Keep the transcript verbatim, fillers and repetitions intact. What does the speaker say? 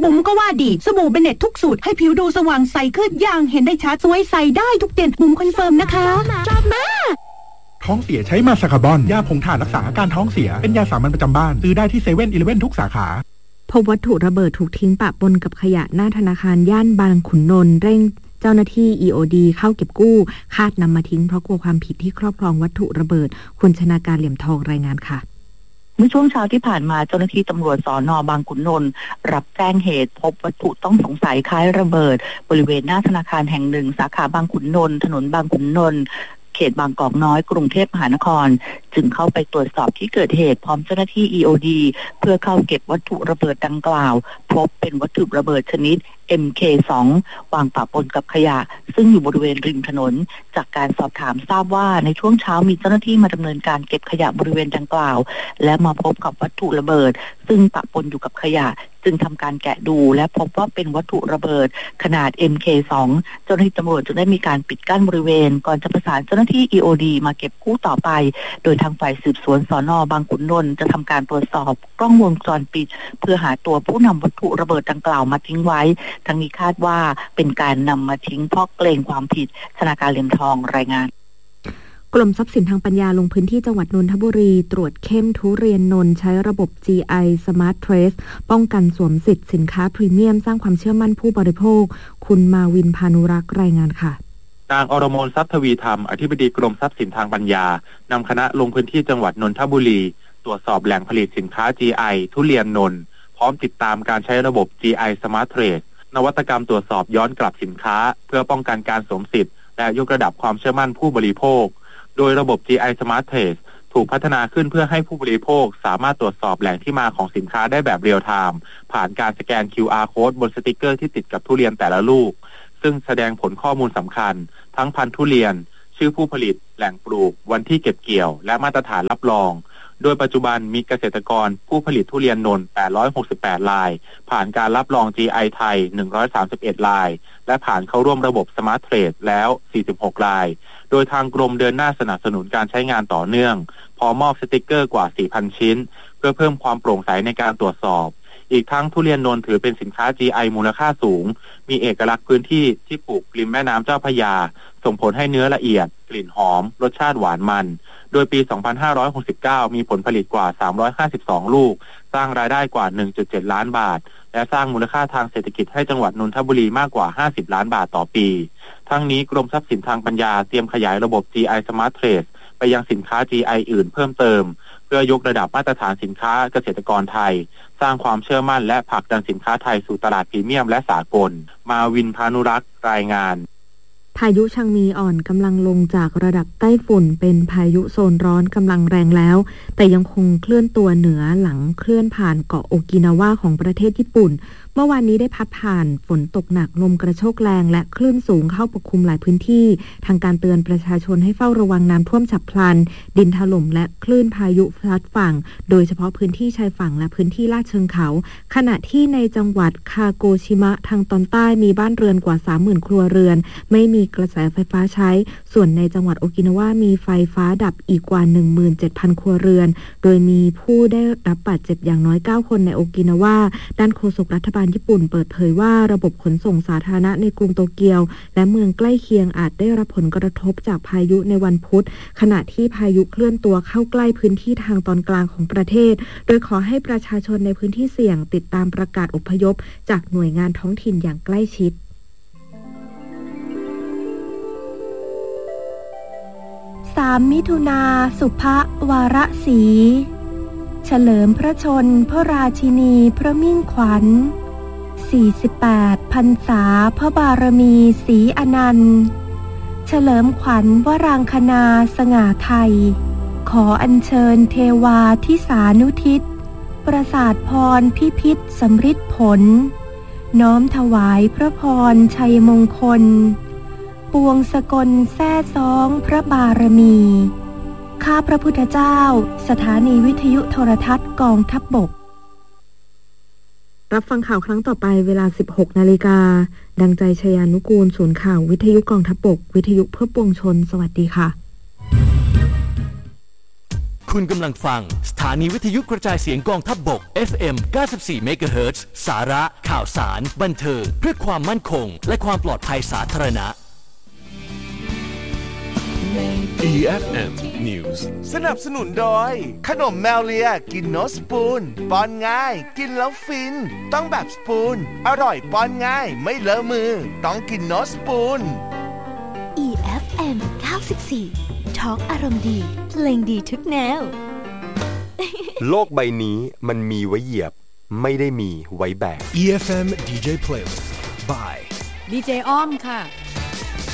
บุ๋มก็ว่าดีสบู่เบเน็ตทุกสูตรให้ผิวดูสว่างใสขึ้นอย่างเห็นได้ชัดสวยใสได้ทุกเดือนบุ๋มคอนเฟิร์มนะคะชอบมากท้องเสียใช้มาสคาร์บอนยาผงถ่านรักษาอาการท้องเสียเป็นยาสามัญประจำบ้านซื้อได้ที่เซเว่นอีเลฟเว่นทุกสาขาพบวัตถุระเบิดถูกทิ้งปะปนกับขยะหน้าธนาคารย่านบางขุนนนท์เร่งเจ้าหน้าที่ อี โอ ดี เข้าเก็บกู้คาดนำมาทิ้งเพราะกลัวความผิดที่ครอบครองวัตถุระเบิดคุณชนาการเหลี่ยมทองรายงานค่ะเมื่อช่วงเช้าที่ผ่านมาเจ้าหน้าที่ตำรวจสน.บางขุนนนท์รับแจ้งเหตุพบวัตถุต้องสงสัยคล้ายระเบิดบริเวณหน้าธนาคารแห่งหนึ่งสาขาบางขุนนนท์ถนนบางขุนนนท์เขตบางกอกน้อยกรุงเทพมหานครจึงเข้าไปตรวจสอบที่เกิดเหตุพร้อมเจ้าหน้าที่ อี โอ ดี เพื่อเข้าเก็บวัตถุระเบิดดังกล่าวพบเป็นวัตถุระเบิดชนิด เอ็ม เค สอง วางปะปนกับขยะซึ่งอยู่บริเวณริมถนนจากการสอบถามทราบว่าในช่วงเช้ามีเจ้าหน้าที่มาดำเนินการเก็บขยะบริเวณดังกล่าวและมาพบกับวัตถุระเบิดซึ่งปะปนอยู่กับขยะจึงทำการแกะดูและพบว่าเป็นวัตถุระเบิดขนาด เอ็ม เค สอง เจ้าหน้าที่ตำรวจจึงได้มีการปิดกั้นบริเวณก่อนจะประสานเจ้าหน้าที่ อี โอ ดี มาเก็บกู้ต่อไปโดยทางฝ่ายสืบสวนสน.บางขุนนนท์จะทำการตรวจสอบกล้องวงจรปิดเพื่อหาตัวผู้นำวัตถุระเบิดดังกล่าวมาทิ้งไว้ทั้งนี้คาดว่าเป็นการนำมาทิ้งเพราะเกรงความผิดธนาคารเหลี่ยมทองรายงานกรมทรัพย์สินทางปัญญาลงพื้นที่จังหวัดนนทบุรีตรวจเข้มทุเรียนนนท์ใช้ระบบ จี ไอ Smart Trace ป้องกันสวมสิทธิ์สินค้าพรีเมียมสร้างความเชื่อมั่นผู้บริโภคคุณมาวินพานุรักษ์รายงานค่ะนางอรมนทรัพย์ทวีธรรมอธิบดีกรมทรัพย์สินทางปัญญานำคณะลงพื้นที่จังหวัดนนทบุรีตรวจสอบแหล่งผลิตสินค้า จี ไอ ทุเรียนนนท์พร้อมติดตามการใช้ระบบ จี ไอ Smart Trace นวัตกรรมตรวจสอบย้อนกลับสินค้าเพื่อป้องกันการสวมสิทธิ์และยกระดับความเชื่อมั่นผู้บริโภคโดยระบบ จี ไอ Smart Trace ถูกพัฒนาขึ้นเพื่อให้ผู้บริโภคสามารถตรวจสอบแหล่งที่มาของสินค้าได้แบบเรียลไทม์ผ่านการสแกน คิว อาร์ Code บนสติกเกอร์ที่ติดกับทุเรียนแต่ละลูกซึ่งแสดงผลข้อมูลสำคัญทั้งพันธุ์ทุเรียนชื่อผู้ผลิตแหล่งปลูกวันที่เก็บเกี่ยวและมาตรฐานรับรองโดยปัจจุบันมีเกษตรกรผู้ผลิตทุเรียนนนท์แปดร้อยหกสิบแปดรายผ่านการรับรอง จี ไอ ไทยหนึ่งร้อยสามสิบเอ็ดรายและผ่านเข้าร่วมระบบ Smart Trade แล้วสี่สิบหกรายโดยทางกรมเดินหน้าสนับสนุนการใช้งานต่อเนื่องพร้อมมอบสติกเกอร์กว่า สี่พัน ชิ้นเพื่อเพิ่มความโปร่งใสในการตรวจสอบอีกทั้งทุเรียนนนท์ถือเป็นสินค้า จี ไอ มูลค่าสูงมีเอกลักษณ์พื้นที่ที่ปลูกริมแม่น้ำเจ้าพระยาส่งผลให้เนื้อละเอียดกลิ่นหอมรสชาติหวานมันโดยปี สองพันห้าร้อยหกสิบเก้า มีผลผลิตกว่า สามร้อยห้าสิบสอง ลูกสร้างรายได้กว่า หนึ่งจุดเจ็ด ล้านบาทและสร้างมูลค่าทางเศรษฐกิจให้จังหวัดนนทบุรีมากกว่า ห้าสิบ ล้านบาทต่อปีทั้งนี้กรมทรัพย์สินทางปัญญาเตรียมขยายระบบ จี ไอ Smart Trace ไปยังสินค้า จี ไอ อื่นเพิ่มเติมเพื่อยกระดับมาตรฐานสินค้าเกษตรกรไทยสร้างความเชื่อมั่นและผลักดันสินค้าไทยสู่ตลาดพรีเมียมและสากลมาวินพานุรักษ์รายงานพายุชังมีอ่อนกำลังลงจากระดับไต้ฝุ่นเป็นพายุโซนร้อนกำลังแรงแล้วแต่ยังคงเคลื่อนตัวเหนือหลังเคลื่อนผ่านเกาะโอกินาวาของประเทศญี่ปุ่นเมื่อวานนี้ได้พัดผ่านฝนตกหนักลมกระโชกแรงและคลื่นสูงเข้าปกคลุมหลายพื้นที่ทางการเตือนประชาชนให้เฝ้าระวังน้ำท่วมฉับพลันดินถล่มและคลื่นพายุซัดฝั่งโดยเฉพาะพื้นที่ชายฝั่งและพื้นที่ลาดเชิงเขาขณะที่ในจังหวัดคาโกชิมะทางตอนใต้มีบ้านเรือนกว่า สามหมื่น ครัวเรือนไม่มีกระแสไฟฟ้าใช้ส่วนในจังหวัดโอกินาวามีไฟฟ้าดับอีกกว่า หนึ่งหมื่นเจ็ดพัน ครัวเรือนโดยมีผู้ได้รับบาดเจ็บอย่างน้อยเก้าคนในโอกินาวาด้านโฆษกรัฐบาลญี่ปุ่นเปิดเผยว่าระบบขนส่งสาธารณะในกรุงโตเกียวและเมืองใกล้เคียงอาจได้รับผลกระทบจากพายุในวันพุธขณะที่พายุเคลื่อนตัวเข้าใกล้พื้นที่ทางตอนกลางของประเทศโดยขอให้ประชาชนในพื้นที่เสี่ยงติดตามประกาศอพยพจากหน่วยงานท้องถิ่นอย่างใกล้ชิดสามมิถุนาสุภวาระศรีเฉลิมพระชนพระราชินีพระมิ่งขวัญสี่สิบแปดพรรษาพระบารมีศรีอนันต์เฉลิมขวัญวรางคณาสง่าไทยขออัญเชิญเทวาทิสานุทิศประสาทพรพิพิธสำริดผลน้อมถวายพระพรชัยมงคลปวงสกลแท้ซ้องพระบารมีข้าพระพุทธเจ้าสถานีวิทยุโทรทัศน์กองทัพบกรับฟังข่าวครั้งต่อไปเวลา สิบหก นาฬิกาดังใจชยานุกูลศูนย์ข่าววิทยุกองทัพบกวิทยุเพื่อปวงชนสวัสดีค่ะคุณกำลังฟังสถานีวิทยุกระจายเสียงกองทัพบก เอฟ เอ็ม เก้าสิบสี่ เมกะเฮิรตซ์ สาระข่าวสารบันเทิงเพื่อความมั่นคงและความปลอดภัยสาธารณะอี เอฟ เอ็ม News สนับสนุนโดยขนมแมวเลียกินโนสปูนป้อนง่ายกินแล้วฟินต้องแบบสปูนอร่อยป้อนง่ายไม่เลอะมือต้องกินโนสปูนอี เอฟ เอ็ม เก้าสิบสี่ ทอล์กอารมณ์ดีเพลงดีทุกแนวโลกใบนี้มันมีไว้เหยียบไม่ได้มีไว้แบกอี เอฟ เอ็ม ดี เจ Playlist by ดี เจ อ้อมค่ะ